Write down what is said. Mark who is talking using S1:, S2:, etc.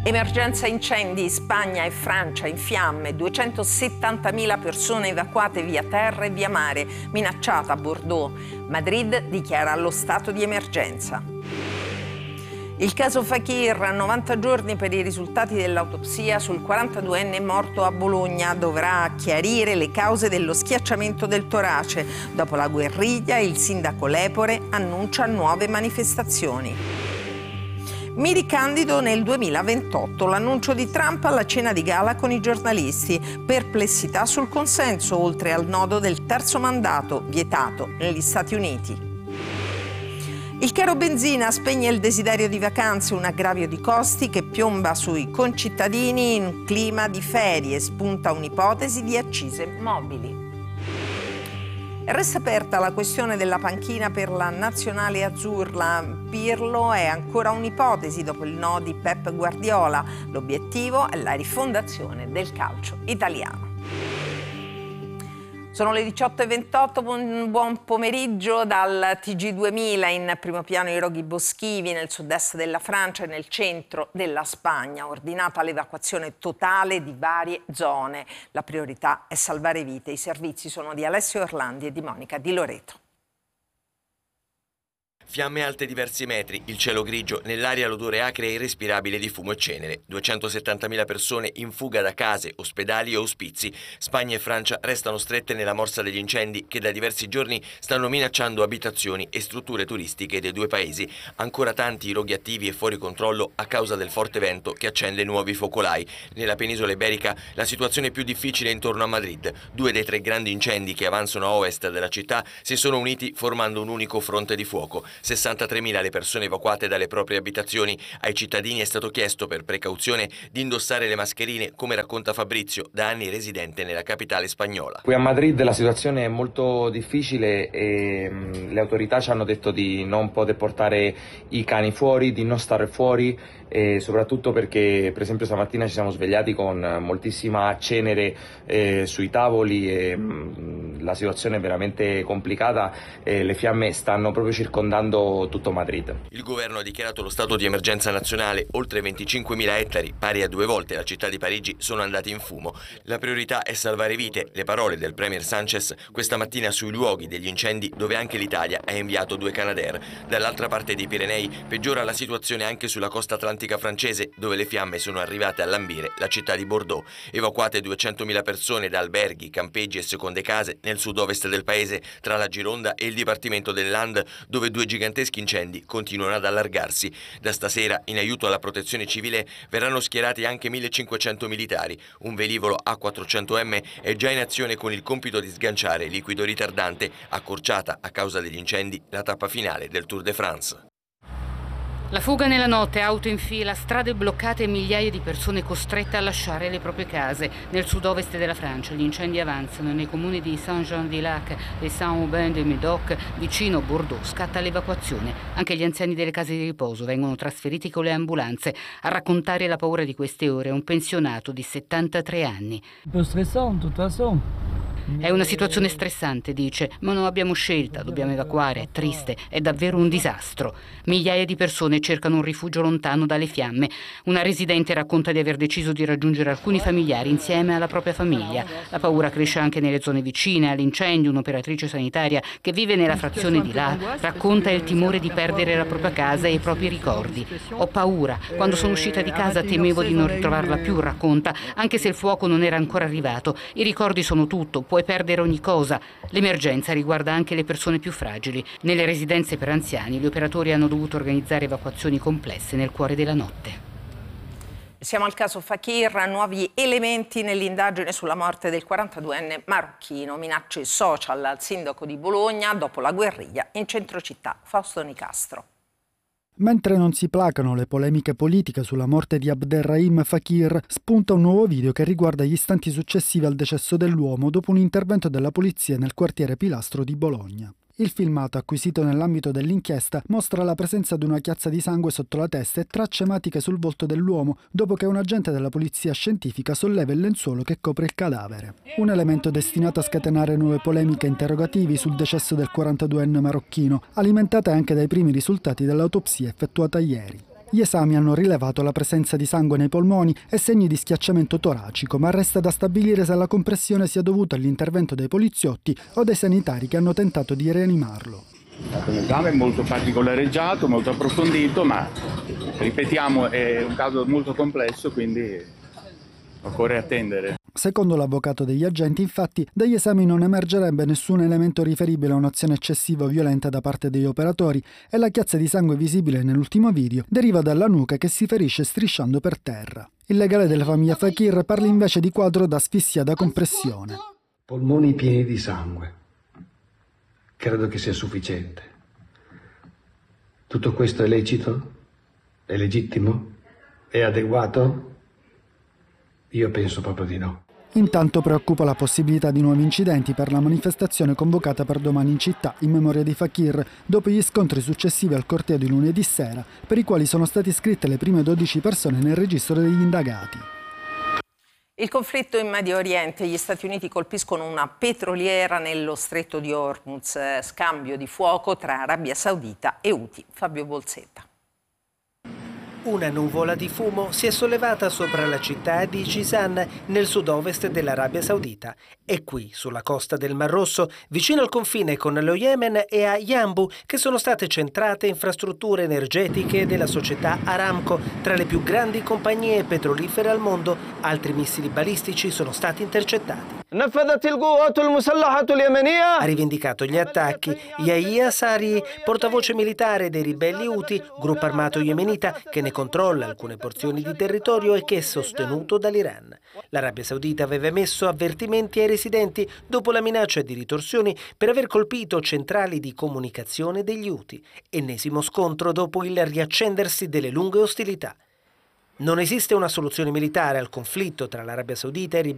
S1: Emergenza incendi, Spagna e Francia in fiamme, 270.000 persone evacuate via terra e via mare, minacciata Bordeaux. Madrid dichiara lo stato di emergenza. Il caso Fakir, 90 giorni per i risultati dell'autopsia sul 42enne morto a Bologna, dovrà chiarire le cause dello schiacciamento del torace. Dopo la guerriglia, il sindaco Lepore annuncia nuove manifestazioni. Mi ricandido nel 2028, l'annuncio di Trump alla cena di gala con i giornalisti. Perplessità sul consenso, oltre al nodo del terzo mandato, vietato negli Stati Uniti. Il caro benzina spegne il desiderio di vacanze, un aggravio di costi che piomba sui concittadini in un clima di ferie, spunta un'ipotesi di accise mobili. Resta aperta la questione della panchina per la nazionale azzurra. Pirlo è ancora un'ipotesi dopo il no di Pep Guardiola. L'obiettivo è la rifondazione del calcio italiano. Sono le 18:28, buon pomeriggio dal TG2000. In primo piano i roghi boschivi nel sud-est della Francia e nel centro della Spagna. Ordinata l'evacuazione totale di varie zone. La priorità è salvare vite. I servizi sono di Alessio Orlandi e di Monica Di Loreto.
S2: Fiamme alte diversi metri, il cielo grigio, nell'aria l'odore acre e irrespirabile di fumo e cenere. 270.000 persone in fuga da case, ospedali e ospizi. Spagna e Francia restano strette nella morsa degli incendi che da diversi giorni stanno minacciando abitazioni e strutture turistiche dei due paesi. Ancora tanti i roghi attivi e fuori controllo a causa del forte vento che accende nuovi focolai. Nella penisola iberica la situazione è più difficile intorno a Madrid. 2 dei 3 grandi incendi che avanzano a ovest della città si sono uniti formando un unico fronte di fuoco. 63.000 le persone evacuate dalle proprie abitazioni. Ai cittadini è stato chiesto per precauzione di indossare le mascherine, come racconta Fabrizio, da anni residente nella capitale spagnola.
S3: Qui a Madrid la situazione è molto difficile e le autorità ci hanno detto di non poter portare i cani fuori, di non stare fuori, e soprattutto perché per esempio stamattina ci siamo svegliati con moltissima cenere sui tavoli e la situazione è veramente complicata e le fiamme stanno proprio circondando tutto Madrid.
S2: Il governo ha dichiarato lo stato di emergenza nazionale. Oltre 25.000 ettari, pari a 2 volte la città di Parigi, sono andati in fumo. La priorità è salvare vite, le parole del premier Sánchez questa mattina sui luoghi degli incendi, dove anche l'Italia ha inviato 2 Canadair. Dall'altra parte dei Pirenei peggiora la situazione anche sulla costa atlantica francese, dove le fiamme sono arrivate a lambire la città di Bordeaux. Evacuate 200.000 persone da alberghi, campeggi e seconde case nel sud-ovest del paese, tra la Gironda e il dipartimento del Land, dove 2 giganteschi incendi continuano ad allargarsi. Da stasera, in aiuto alla protezione civile, verranno schierati anche 1.500 militari. Un velivolo A400M è già in azione con il compito di sganciare liquido ritardante, accorciata a causa degli incendi la tappa finale del Tour de France.
S4: La fuga nella notte, auto in fila, strade bloccate e migliaia di persone costrette a lasciare le proprie case. Nel sud-ovest della Francia gli incendi avanzano. Nei comuni di Saint-Jean-de-Lac e Saint-Aubin-de-Médoc, vicino Bordeaux, scatta l'evacuazione. Anche gli anziani delle case di riposo vengono trasferiti con le ambulanze. A raccontare la paura di queste ore è un pensionato di 73 anni.
S5: Un po' stressante, di tutta façon.
S4: È una situazione stressante, dice, ma non abbiamo scelta, dobbiamo evacuare, è triste, è davvero un disastro. Migliaia di persone cercano un rifugio lontano dalle fiamme. Una residente racconta di aver deciso di raggiungere alcuni familiari insieme alla propria famiglia. La paura cresce anche nelle zone vicine all'incendio. Un'operatrice sanitaria che vive nella frazione di là racconta il timore di perdere la propria casa e i propri ricordi. Ho paura, quando sono uscita di casa temevo di non ritrovarla più, racconta, anche se il fuoco non era ancora arrivato. I ricordi sono tutto, puoi perdere ogni cosa. L'emergenza riguarda anche le persone più fragili. Nelle residenze per anziani gli operatori hanno dovuto organizzare evacuazioni complesse nel cuore della notte.
S1: Siamo al caso Fakir, nuovi elementi nell'indagine sulla morte del 42enne marocchino, minacce social al sindaco di Bologna dopo la guerriglia in centro città. Fausto Nicastro.
S6: Mentre non si placano le polemiche politiche sulla morte di Abderrahim Fakir, spunta un nuovo video che riguarda gli istanti successivi al decesso dell'uomo dopo un intervento della polizia nel quartiere Pilastro di Bologna. Il filmato, acquisito nell'ambito dell'inchiesta, mostra la presenza di una chiazza di sangue sotto la testa e tracce ematiche sul volto dell'uomo, dopo che un agente della polizia scientifica solleva il lenzuolo che copre il cadavere. Un elemento destinato a scatenare nuove polemiche e interrogativi sul decesso del 42enne marocchino, alimentate anche dai primi risultati dell'autopsia effettuata ieri. Gli esami hanno rilevato la presenza di sangue nei polmoni e segni di schiacciamento toracico, ma resta da stabilire se la compressione sia dovuta all'intervento dei poliziotti o dei sanitari che hanno tentato di rianimarlo.
S7: L'esame è molto particolareggiato, molto approfondito, ma ripetiamo è un caso molto complesso, quindi occorre attendere.
S6: Secondo l'avvocato degli agenti, infatti, dagli esami non emergerebbe nessun elemento riferibile a un'azione eccessiva o violenta da parte degli operatori e la chiazza di sangue visibile nell'ultimo video deriva dalla nuca che si ferisce strisciando per terra. Il legale della famiglia Fakir parla invece di quadro da asfissia da compressione.
S8: Polmoni pieni di sangue. Credo che sia sufficiente. Tutto questo è lecito? È legittimo? È adeguato? Io penso proprio di no.
S6: Intanto preoccupa la possibilità di nuovi incidenti per la manifestazione convocata per domani in città in memoria di Fakir, dopo gli scontri successivi al corteo di lunedì sera, per i quali sono state iscritte le prime 12 persone nel registro degli indagati.
S1: Il conflitto in Medio Oriente, gli Stati Uniti colpiscono una petroliera nello stretto di Hormuz, scambio di fuoco tra Arabia Saudita e Houthi. Fabio Bolsetta.
S9: Una nuvola di fumo si è sollevata sopra la città di Jizan, nel sud-ovest dell'Arabia Saudita. E qui, sulla costa del Mar Rosso, vicino al confine con lo Yemen e a Yanbu, che sono state centrate infrastrutture energetiche della società Aramco, tra le più grandi compagnie petrolifere al mondo. Altri missili balistici sono stati intercettati. Ha rivendicato gli attacchi Yahya Sari, portavoce militare dei ribelli Houthi, gruppo armato yemenita che ne controlla alcune porzioni di territorio e che è sostenuto dall'Iran. L'Arabia Saudita aveva emesso avvertimenti ai residenti dopo la minaccia di ritorsioni per aver colpito centrali di comunicazione degli Houthi. Ennesimo scontro dopo il riaccendersi delle lunghe ostilità. Non esiste una soluzione militare al conflitto tra l'Arabia Saudita e i